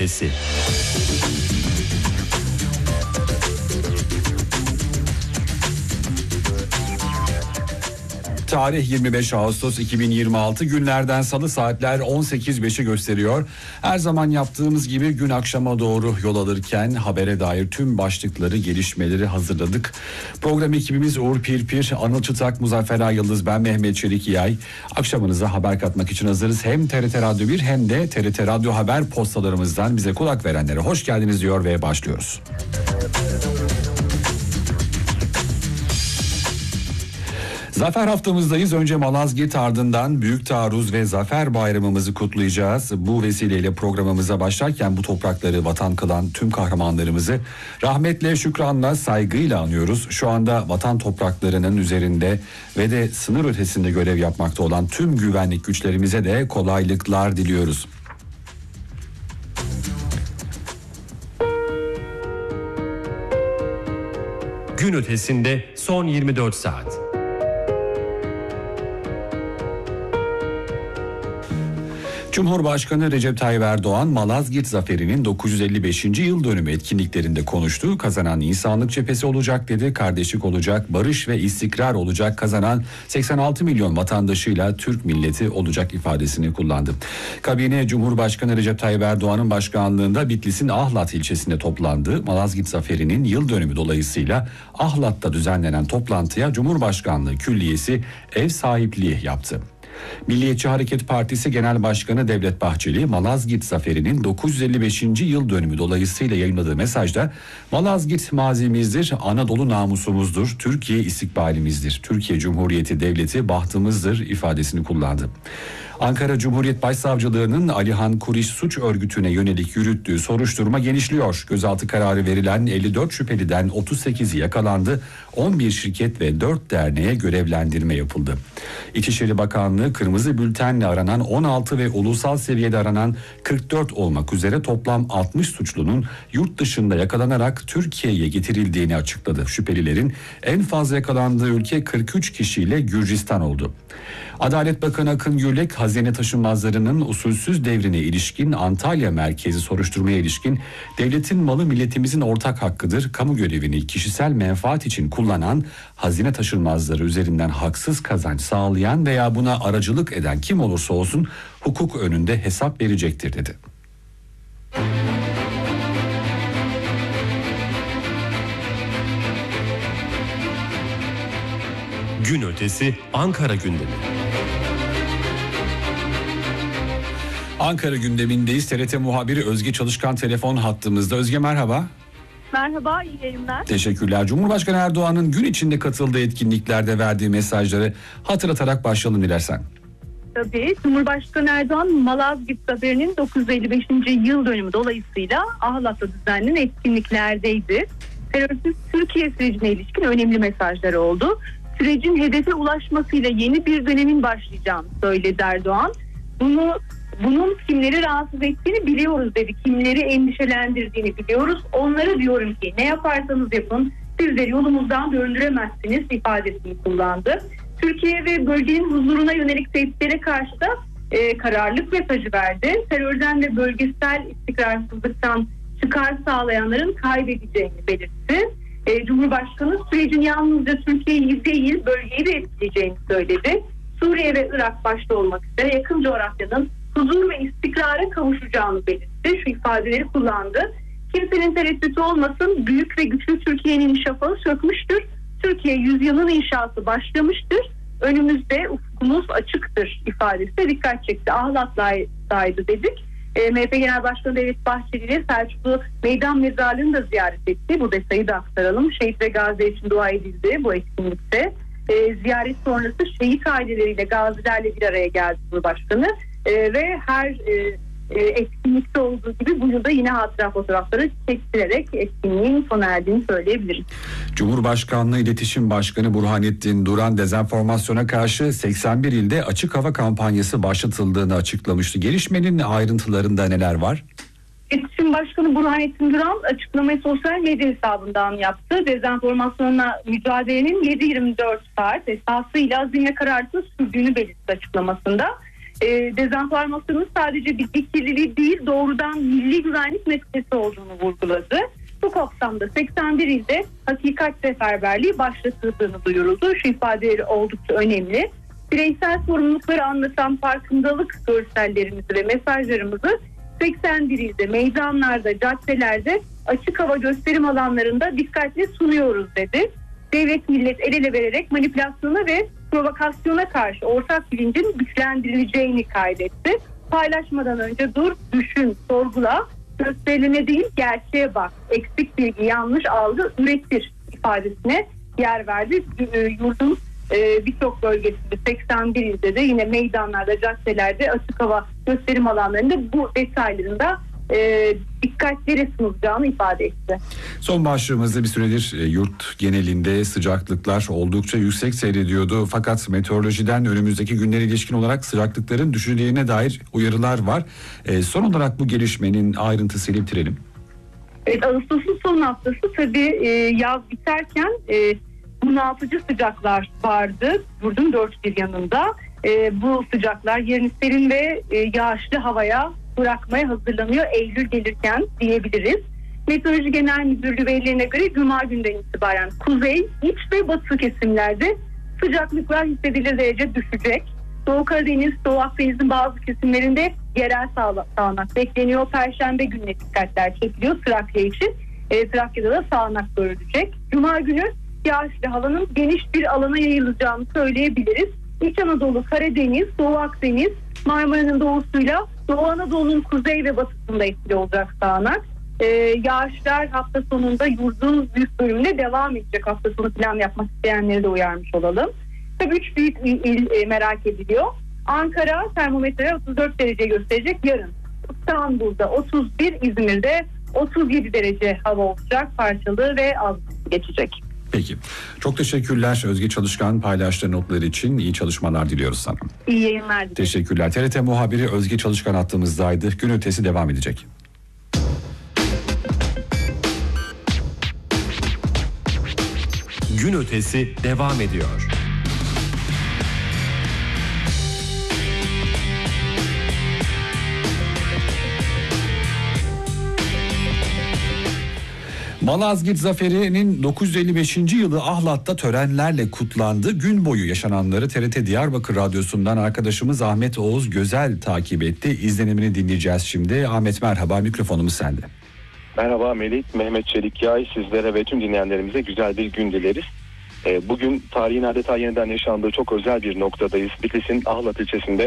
Ötesi. Tarih 25 Ağustos 2026, günlerden salı, saatler 18.05'i gösteriyor. Her zaman yaptığımız gibi gün akşama doğru yol alırken habere dair tüm başlıkları, gelişmeleri hazırladık. Program ekibimiz Uğur Pirpir, Anıl Çıtak, Muzaffer Ay-Yıldız, ben Mehmet Çelik Yay. Akşamınıza haber katmak için hazırız. Hem TRT Radyo 1 hem de TRT Radyo Haber postalarımızdan bize kulak verenlere hoş geldiniz diyor ve başlıyoruz. Zafer haftamızdayız. Önce Malazgirt, ardından Büyük Taarruz ve Zafer Bayramımızı kutlayacağız. Bu vesileyle programımıza başlarken bu toprakları vatan kılan tüm kahramanlarımızı rahmetle, şükranla, saygıyla anıyoruz. Şu anda vatan topraklarının üzerinde ve de sınır ötesinde görev yapmakta olan tüm güvenlik güçlerimize de kolaylıklar diliyoruz. Gün ötesinde son 24 saat. Cumhurbaşkanı Recep Tayyip Erdoğan, Malazgirt Zaferi'nin 955. yıl dönümü etkinliklerinde konuştu. Kazanan insanlık cephesi olacak dedi, kardeşlik olacak, barış ve istikrar olacak, kazanan 86 milyon vatandaşıyla Türk milleti olacak ifadesini kullandı. Kabine Cumhurbaşkanı Recep Tayyip Erdoğan'ın başkanlığında Bitlis'in Ahlat ilçesinde toplandı. Malazgirt Zaferi'nin yıl dönümü dolayısıyla Ahlat'ta düzenlenen toplantıya Cumhurbaşkanlığı Külliyesi ev sahipliği yaptı. Milliyetçi Hareket Partisi Genel Başkanı Devlet Bahçeli, Malazgirt Zaferi'nin 955. yıl dönümü dolayısıyla yayınladığı mesajda Malazgirt mazimizdir, Anadolu namusumuzdur, Türkiye istikbalimizdir, Türkiye Cumhuriyeti Devleti bahtımızdır ifadesini kullandı. Ankara Cumhuriyet Başsavcılığı'nın Alihan Kuriş suç örgütüne yönelik yürüttüğü soruşturma genişliyor. Gözaltı kararı verilen 54 şüpheliden 38'i yakalandı. 11 şirket ve 4 derneğe görevlendirme yapıldı. İçişleri Bakanlığı kırmızı bültenle aranan 16 ve ulusal seviyede aranan 44 olmak üzere toplam 60 suçlunun yurt dışında yakalanarak Türkiye'ye getirildiğini açıkladı. Şüphelilerin en fazla yakalandığı ülke 43 kişiyle Gürcistan oldu. Adalet Bakanı Akın Gürlek, hazine taşınmazlarının usulsüz devrine ilişkin Antalya merkezi soruşturmaya ilişkin devletin malı milletimizin ortak hakkıdır, kamu görevini kişisel menfaat için kullanan, hazine taşınmazları üzerinden haksız kazanç sağlayan veya buna aracılık eden kim olursa olsun hukuk önünde hesap verecektir dedi. Gün ötesi Ankara gündemi. Ankara gündemindeyiz. TRT muhabiri Özge Çalışkan telefon hattımızda. Özge merhaba. Merhaba, iyi yayınlar. Teşekkürler. Cumhurbaşkanı Erdoğan'ın gün içinde katıldığı etkinliklerde verdiği mesajları hatırlatarak başlayalım dilersen. Tabii, Cumhurbaşkanı Erdoğan Malazgirt Zaferi'nin 955. yıl dönümü dolayısıyla Ahlat'ta düzenlenen etkinliklerdeydi. Terörsüz Türkiye sürecine ilişkin önemli mesajları oldu. Sürecin hedefe ulaşmasıyla yeni bir dönemin başlayacağını söyledi Erdoğan. Bunun kimleri rahatsız ettiğini biliyoruz dedi. Kimleri endişelendirdiğini biliyoruz. Onlara diyorum ki ne yaparsanız yapın sizleri yolumuzdan döndüremezsiniz ifadesini kullandı. Türkiye ve bölgenin huzuruna yönelik tehditlere karşı da kararlılık mesajı verdi. Terörden ve bölgesel istikrarsızlıktan çıkar sağlayanların kaybedeceğini belirtti. Cumhurbaşkanı sürecin yalnızca Türkiye'yi değil bölgeyi de etkileyeceğini söyledi. Suriye ve Irak başta olmak üzere yakın coğrafyanın huzur ve istikrara kavuşacağını belirtti. Şu ifadeleri kullandı. Kimsenin tereddütü olmasın, büyük ve güçlü Türkiye'nin şafağı sökmüştür. Türkiye yüzyılın inşası başlamıştır. Önümüzde ufkumuz açıktır ifadesi de dikkat çekti. Ahlat'taydı dedik. MHP Genel Başkanı Devlet Bahçeli ile Selçuklu Meydan Mezarlığı'nı da ziyaret etti. Bu detayı da aktaralım. Şehit ve gazi için dua edildi bu etkinlikte. Ziyaret sonrası şehit aileleriyle, gazilerle bir araya geldi Cumhurbaşkanı. Ve her etkinlikte olduğu gibi bu yılda yine hatıra fotoğrafları çektirerek etkinliğin sona erdiğini söyleyebiliriz. Cumhurbaşkanlığı İletişim Başkanı Burhanettin Duran dezenformasyona karşı 81 ilde açık hava kampanyası başlatıldığını açıklamıştı. Gelişmenin ayrıntılarında neler var? İletişim Başkanı Burhanettin Duran açıklamayı sosyal medya hesabından yaptı. Dezenformasyonla mücadelenin 7/24 saat esasıyla azim ve kararlılıkla sürdüğünü belirtti açıklamasında. Dezenformasyonun sadece bilgi kirliliği değil, doğrudan milli güvenlik meselesi olduğunu vurguladı. Bu kapsamda 81 ilde hakikat seferberliği başlatıldığını duyuruldu. Şu ifadeleri oldukça önemli. Bireysel sorumlulukları anlatan farkındalık görsellerimizi ve mesajlarımızı 81 ilde, meydanlarda, caddelerde, açık hava gösterim alanlarında dikkatle sunuyoruz dedi. Devlet millet el ele vererek manipülasyona ve provokasyona karşı ortak bilincin güçlendirileceğini kaydetti. Paylaşmadan önce dur, düşün, sorgula, gösterilene değil gerçeğe bak, eksik bilgi, yanlış algı üretir ifadesine yer verdi. Yurdun birçok bölgesinde 81 ilde de yine meydanlarda, caddelerde, açık hava gösterim alanlarında bu detaylarında dikkatlere sunulacağını ifade etti. Son başlığımızda bir süredir yurt genelinde sıcaklıklar oldukça yüksek seyrediyordu. Fakat meteorolojiden önümüzdeki günlere ilişkin olarak sıcaklıkların düşeceğine dair uyarılar var. Son olarak bu gelişmenin ayrıntısıyla bitirelim. Evet, Ağustos'un son haftası tabii yaz biterken bunaltıcı sıcaklar vardı yurdun dört bir yanında. Bu sıcaklar yerini serin ve yağışlı havaya bırakmaya hazırlanıyor Eylül gelirken diyebiliriz. Meteoroloji Genel Müdürlüğü verilerine göre Cuma günden itibaren kuzey, iç ve batı kesimlerde sıcaklıklar hissedilir derece düşecek. Doğu Karadeniz, Doğu Akdeniz'in bazı kesimlerinde yerel sağanak bekleniyor. Perşembe gününe dikkatler çekiliyor Trakya için. Trakya'da da sağanak görülecek. Cuma günü yağışlı havanın geniş bir alana yayılacağını söyleyebiliriz. İç Anadolu, Karadeniz, Doğu Akdeniz, Marmara'nın doğusuyla Doğu Anadolu'nun kuzey ve batısında etkili olacak sağanak. Yağışlar hafta sonunda yurdun büyük bölümünde devam edecek. Hafta sonu plan yapmak isteyenleri de uyarmış olalım. Tabii 3 büyük il merak ediliyor. Ankara termometre 34 derece gösterecek yarın. İstanbul'da 31, İzmir'de 37 derece hava olacak. Parçalı ve az geçecek. Peki. Çok teşekkürler Özge Çalışkan paylaştığı notları için. İyi çalışmalar diliyoruz sana. İyi yayınlar dilerim. Teşekkürler. TRT muhabiri Özge Çalışkan hattımızdaydı. Gün ötesi devam edecek. Gün ötesi devam ediyor. Malazgirt Zaferi'nin 955. yılı Ahlat'ta törenlerle kutlandı. Gün boyu yaşananları TRT Diyarbakır Radyosu'ndan arkadaşımız Ahmet Oğuz Gözel takip etti. İzlenimini dinleyeceğiz şimdi. Ahmet merhaba, mikrofonumuz sende. Merhaba Melih, Mehmet Çelikyay, sizlere ve tüm dinleyenlerimize güzel bir gün dileriz. Bugün tarihin adeta yeniden yaşandığı çok özel bir noktadayız. Bitlis'in Ahlat ilçesinde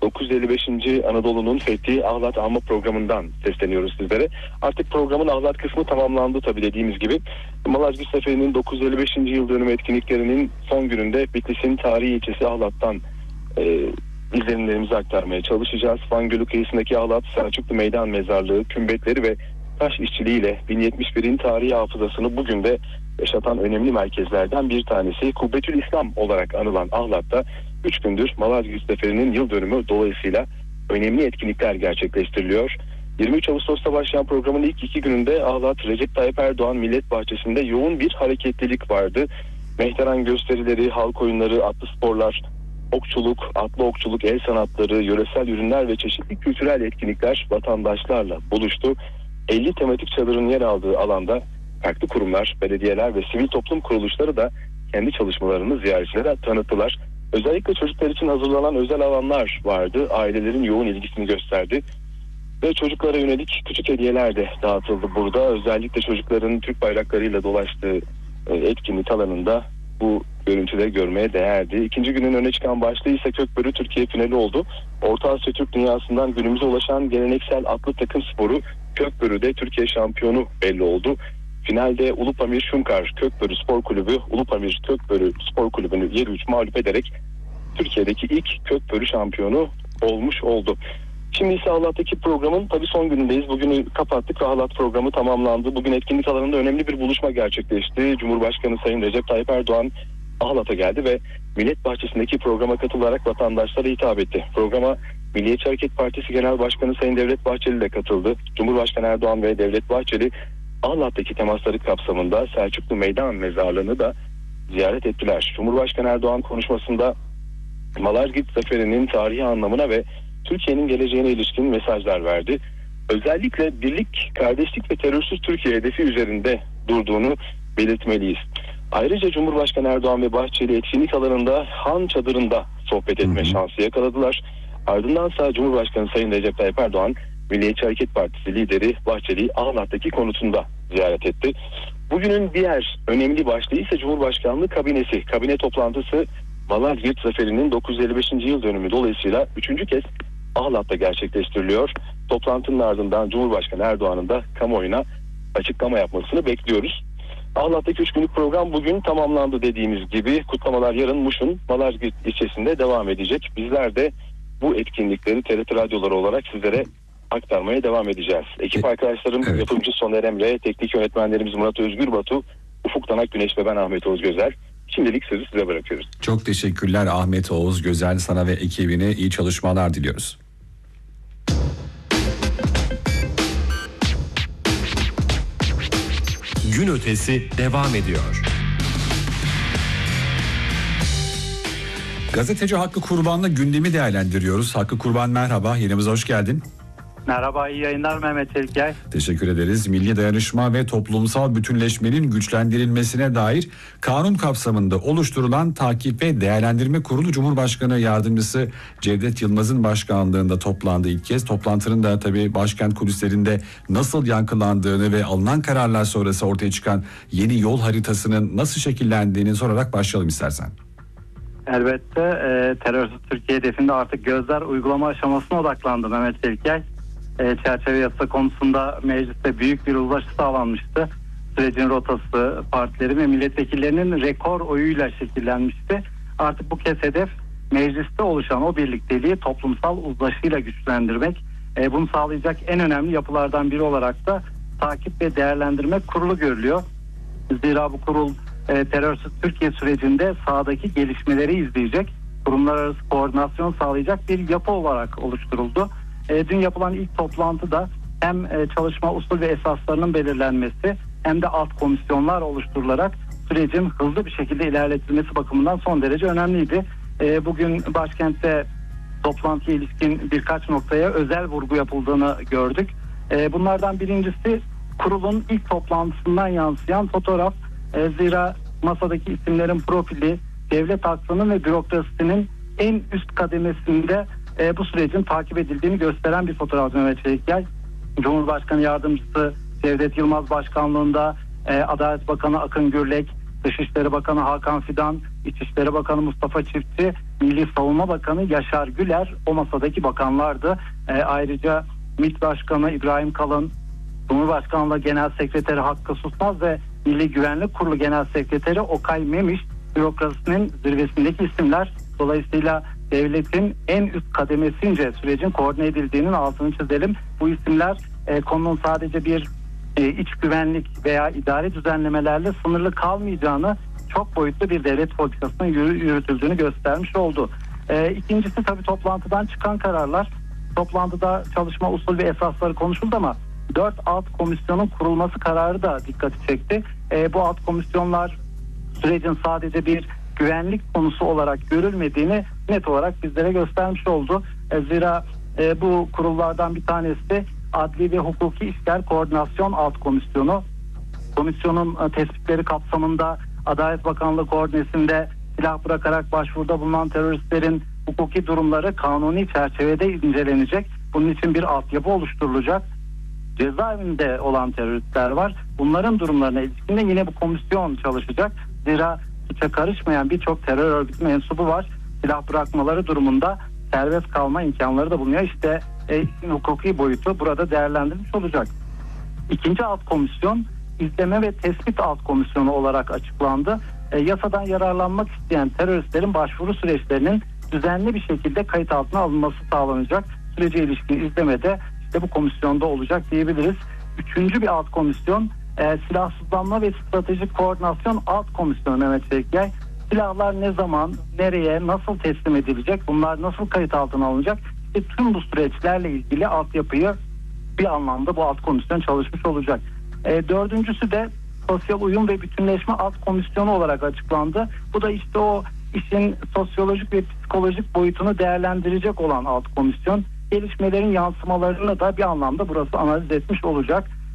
955. Anadolu'nun fethi Ahlat Anma programından sesleniyoruz sizlere. Artık programın Ahlat kısmı tamamlandı tabii dediğimiz gibi. Malazgirt Zaferi'nin 955. yıl dönümü etkinliklerinin son gününde Bitlis'in tarihi ilçesi Ahlat'tan izlenimlerimizi aktarmaya çalışacağız. Van Gölü kıyısındaki Ahlat, Selçuklu Meydan Mezarlığı, kümbetleri ve taş işçiliğiyle 1071'in tarihi hafızasını bugün de yaşatan önemli merkezlerden bir tanesi. Kubbetül İslam olarak anılan Ahlat'ta 3 gündür Malazgirt Zaferi'nin yıl dönümü dolayısıyla önemli etkinlikler gerçekleştiriliyor. 23 Ağustos'ta başlayan programın ilk 2 gününde Ahlat Recep Tayyip Erdoğan Millet Bahçesi'nde yoğun bir hareketlilik vardı. Mehteran gösterileri, halk oyunları, atlı sporlar, okçuluk, atlı okçuluk, el sanatları, yöresel ürünler ve çeşitli kültürel etkinlikler vatandaşlarla buluştu. 50 tematik çadırın yer aldığı alanda farklı kurumlar, belediyeler ve sivil toplum kuruluşları da kendi çalışmalarını ziyaretçilere tanıttılar. Özellikle çocuklar için hazırlanan özel alanlar vardı. Ailelerin yoğun ilgisini gösterdi. Ve çocuklara yönelik küçük hediyeler de dağıtıldı burada. Özellikle çocukların Türk bayraklarıyla dolaştığı etkinlik alanında bu görüntüleri görmeye değerdi. İkinci günün öne çıkan başlığı ise Kökbörü Türkiye finali oldu. Orta Asya Türk dünyasından günümüze ulaşan geleneksel atlı takım sporu Kökbörü'de Türkiye şampiyonu belli oldu. Finalde Ulupamir Şunkar Kökbörü Spor Kulübü Ulupamir Kökbörü Spor Kulübü'nü 7-3 mağlup ederek Türkiye'deki ilk Kökbörü şampiyonu olmuş oldu. Şimdi ise Ahlat'taki programın tabii son günündeyiz. Bugünü kapattık ve Ahlat programı tamamlandı. Bugün etkinlik alanında önemli bir buluşma gerçekleşti. Cumhurbaşkanı Sayın Recep Tayyip Erdoğan Ahlat'a geldi ve Millet Bahçesi'ndeki programa katılarak vatandaşlara hitap etti. Programa Milliyetçi Hareket Partisi Genel Başkanı Sayın Devlet Bahçeli de katıldı. Cumhurbaşkanı Erdoğan ve Devlet Bahçeli Ahlat'taki temasları kapsamında Selçuklu Meydan Mezarlığı'nı da ziyaret ettiler. Cumhurbaşkanı Erdoğan konuşmasında Malazgirt Zaferi'nin tarihi anlamına ve Türkiye'nin geleceğine ilişkin mesajlar verdi. Özellikle birlik, kardeşlik ve terörsüz Türkiye hedefi üzerinde durduğunu belirtmeliyiz. Ayrıca Cumhurbaşkanı Erdoğan ve Bahçeli etkinlik alanında Han Çadırı'nda sohbet etme şansı yakaladılar. Ardındansa Cumhurbaşkanı Sayın Recep Tayyip Erdoğan, Milliyetçi Hareket Partisi lideri Bahçeli'yi Ahlat'taki konutunda ziyaret etti. Bugünün diğer önemli başlığı ise Cumhurbaşkanlığı kabinesi. Kabine toplantısı Malazgirt Zaferi'nin 955. yıl dönümü dolayısıyla 3. kez Ahlat'ta gerçekleştiriliyor. Toplantının ardından Cumhurbaşkanı Erdoğan'ın da kamuoyuna açıklama yapmasını bekliyoruz. Ahlat'taki 3 günlük program bugün tamamlandı dediğimiz gibi. Kutlamalar yarın Muş'un Malazgirt ilçesinde devam edecek. Bizler de bu etkinlikleri TRT radyoları olarak sizlere aktarmaya devam edeceğiz. Ekip arkadaşlarım, evet. Yapımcı Soner Emre, teknik yönetmenlerimiz Murat Özgür Batu, Ufuk Tanak Güneş ve ben Ahmet Oğuz Gözer. Şimdilik sözü size bırakıyoruz. Çok teşekkürler Ahmet Oğuz Gözel, sana ve ekibine iyi çalışmalar diliyoruz. Gün ötesi devam ediyor. Gazeteci Hakkı Kurban'la gündemi değerlendiriyoruz. Hakkı Kurban merhaba, yayınımıza hoş geldin. Merhaba, iyi yayınlar Mehmet Çelikyay. Teşekkür ederiz. Milli dayanışma ve toplumsal bütünleşmenin güçlendirilmesine dair kanun kapsamında oluşturulan Takip ve Değerlendirme Kurulu Cumhurbaşkanı Yardımcısı Cevdet Yılmaz'ın başkanlığında toplandı ilk kez. Toplantının da tabii başkent kulislerinde nasıl yankılandığını ve alınan kararlar sonrası ortaya çıkan yeni yol haritasının nasıl şekillendiğini sorarak başlayalım istersen. Elbette terörsüz Türkiye hedefinde artık gözler uygulama aşamasına odaklandı Mehmet Çelikyay. Çerçeve yasa konusunda mecliste büyük bir uzlaşı sağlanmıştı. Sürecin rotası partileri ve milletvekillerinin rekor oyuyla şekillenmişti. Artık bu kez hedef mecliste oluşan o birlikteliği toplumsal uzlaşıyla güçlendirmek. Bunu sağlayacak en önemli yapılardan biri olarak da Takip ve Değerlendirme Kurulu görülüyor. Zira bu kurul terörsüz Türkiye sürecinde sahadaki gelişmeleri izleyecek, kurumlar arası koordinasyon sağlayacak bir yapı olarak oluşturuldu. Dün yapılan ilk toplantıda hem çalışma usul ve esaslarının belirlenmesi hem de alt komisyonlar oluşturularak sürecin hızlı bir şekilde ilerletilmesi bakımından son derece önemliydi. Bugün başkentte toplantıya ilişkin birkaç noktaya özel vurgu yapıldığını gördük. Bunlardan birincisi kurulun ilk toplantısından yansıyan fotoğraf. Zira masadaki isimlerin profili devlet aklının ve bürokrasisinin en üst kademesinde bu sürecin takip edildiğini gösteren bir fotoğraf Mehmet Çelikyay. Cumhurbaşkanı Yardımcısı Cevdet Yılmaz başkanlığında Adalet Bakanı Akın Gürlek, Dışişleri Bakanı Hakan Fidan, İçişleri Bakanı Mustafa Çiftçi, Milli Savunma Bakanı Yaşar Güler o masadaki bakanlardı. Ayrıca MİT Başkanı İbrahim Kalın, Cumhurbaşkanlığı Genel Sekreteri Hakkı Susmaz ve Milli Güvenlik Kurulu Genel Sekreteri Okay Memiş bürokrasinin zirvesindeki isimler. Dolayısıyla devletin en üst kademesince sürecin koordine edildiğinin altını çizelim. Bu isimler konunun sadece bir iç güvenlik veya idari düzenlemelerle sınırlı kalmayacağını, çok boyutlu bir devlet politikasının yürütüldüğünü göstermiş oldu. İkincisi tabii toplantıdan çıkan kararlar. Toplantıda çalışma usul ve esasları konuşuldu ama 4 alt komisyonun kurulması kararı da dikkati çekti. Bu alt komisyonlar sürecin sadece bir güvenlik konusu olarak görülmediğini net olarak bizlere göstermiş oldu. Zira bu kurullardan bir tanesi Adli ve Hukuki İşler Koordinasyon Alt Komisyonu. Komisyonun tespitleri kapsamında Adalet Bakanlığı koordinesinde silah bırakarak başvuruda bulunan teröristlerin hukuki durumları kanuni çerçevede incelenecek. Bunun için bir altyapı oluşturulacak. Cezaevinde olan teröristler var. Bunların durumlarına ilişkin de yine bu komisyon çalışacak. Zira suça karışmayan birçok terör örgütü mensubu var. Silah bırakmaları durumunda serbest kalma imkanları da bulunuyor. İşte hukuki boyutu burada değerlendirilmiş olacak. İkinci alt komisyon izleme ve tespit alt komisyonu olarak açıklandı. Yasadan yararlanmak isteyen teröristlerin başvuru süreçlerinin düzenli bir şekilde kayıt altına alınması sağlanacak. Sürece ilişkin izlemede işte bu komisyonda olacak diyebiliriz. Üçüncü bir alt komisyon silahsızlanma ve stratejik koordinasyon alt komisyonu Mehmet Çelikyay. Silahlar ne zaman, nereye, nasıl teslim edilecek, bunlar nasıl kayıt altına alınacak? İşte tüm bu süreçlerle ilgili altyapıyı bir anlamda bu alt komisyon çalışmış olacak. Dördüncüsü de sosyal uyum ve bütünleşme alt komisyonu olarak açıklandı. Bu da işte o işin sosyolojik ve psikolojik boyutunu değerlendirecek olan alt komisyon gelişmelerin yansımalarını da bir anlamda burası analiz etmiş olacak.